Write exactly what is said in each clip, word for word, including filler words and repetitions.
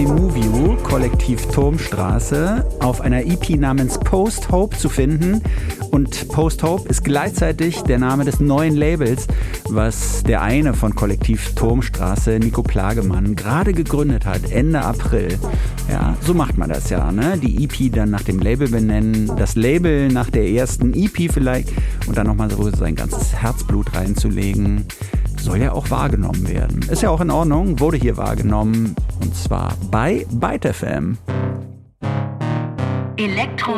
I Move You, Kollektiv Turmstraße, auf einer E P namens Post Hope zu finden. Und Post Hope ist gleichzeitig der Name des neuen Labels, was der eine von Kollektiv Turmstraße, Nico Plagemann, gerade gegründet hat, Ende April. Ja, so macht man das ja, ne? Die E P dann nach dem Label benennen, das Label nach der ersten E P vielleicht und dann nochmal so sein ganzes Herzblut reinzulegen. Soll ja auch wahrgenommen werden. Ist ja auch in Ordnung, wurde hier wahrgenommen und zwar bei Byte F M. Elektro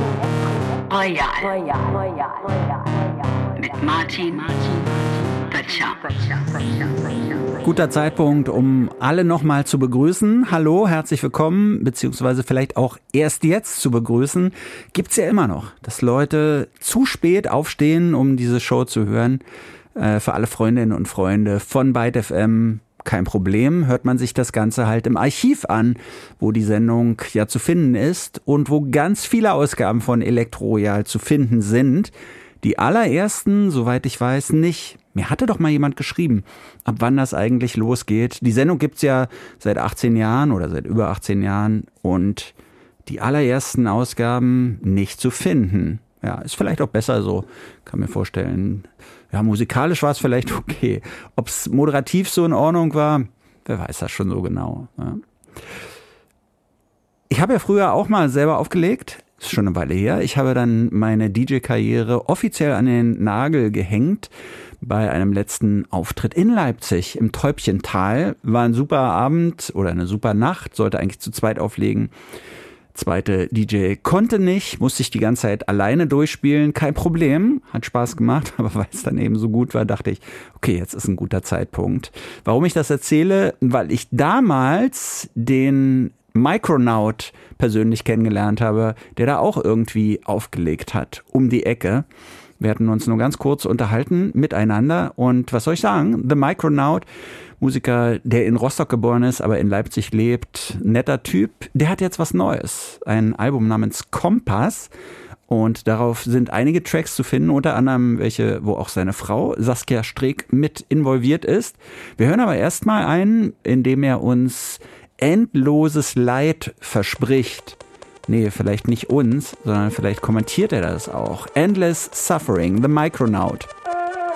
Royal mit Martin Böttcher. Guter Zeitpunkt, um alle nochmal zu begrüßen. Hallo, herzlich willkommen, beziehungsweise vielleicht auch erst jetzt zu begrüßen. Gibt's ja immer noch, dass Leute zu spät aufstehen, um diese Show zu hören. Für alle Freundinnen und Freunde von Byte F M kein Problem. Hört man sich das Ganze halt im Archiv an, wo die Sendung ja zu finden ist und wo ganz viele Ausgaben von Elektro Royal zu finden sind. Die allerersten, soweit ich weiß, nicht. Mir hatte doch mal jemand geschrieben, ab wann das eigentlich losgeht. Die Sendung gibt's ja seit achtzehn Jahren oder seit über achtzehn Jahren und die allerersten Ausgaben nicht zu finden. Ja, ist vielleicht auch besser so, kann mir vorstellen. Ja, musikalisch war es vielleicht okay. Ob es moderativ so in Ordnung war, wer weiß das schon so genau. Ja. Ich habe ja früher auch mal selber aufgelegt, ist schon eine Weile her. Ich habe dann meine D J-Karriere offiziell an den Nagel gehängt bei einem letzten Auftritt in Leipzig im Täubchental. War ein super Abend oder eine super Nacht, sollte eigentlich zu zweit auflegen. Zweite D J konnte nicht, musste ich die ganze Zeit alleine durchspielen. Kein Problem, hat Spaß gemacht, aber weil es dann eben so gut war, dachte ich, okay, jetzt ist ein guter Zeitpunkt. Warum ich das erzähle? Weil ich damals den Micronaut persönlich kennengelernt habe, der da auch irgendwie aufgelegt hat, um die Ecke. Wir hatten uns nur ganz kurz unterhalten miteinander und was soll ich sagen? The Micronaut, Musiker, der in Rostock geboren ist, aber in Leipzig lebt, netter Typ, der hat jetzt was Neues. Ein Album namens Kompass und darauf sind einige Tracks zu finden, unter anderem welche, wo auch seine Frau Saskia Streeck mit involviert ist. Wir hören aber erstmal ein, in dem er uns endloses Leid verspricht. Nee, vielleicht nicht uns, sondern vielleicht kommentiert er das auch. Endless Suffering, The Micronaut.